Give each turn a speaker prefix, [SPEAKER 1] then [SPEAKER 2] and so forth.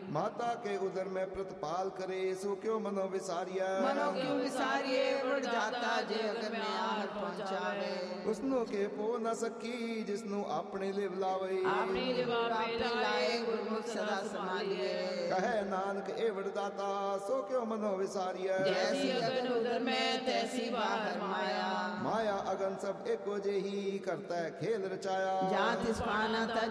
[SPEAKER 1] माता के उदर में प्रतिपाल करे, सो क्यों मनो विसारिया।
[SPEAKER 2] मनो क्यों विसारिए, उड़ जाता जे अगर में आहट पहुंचावे।
[SPEAKER 1] उसनो के पो न सकी, जिसनु अपने लिव लावे।
[SPEAKER 2] अपनी लिवावे लाए, गुरमुख सदा संभालिए।
[SPEAKER 1] कहे नानक एवड़ दाता, सो क्यों मनो विसारिया।
[SPEAKER 2] जैसी अगन उदर में तैसी बाहर माया।
[SPEAKER 1] माया अगन सब एको जेही, करता है खेल रचाया।
[SPEAKER 2] जात इस पाना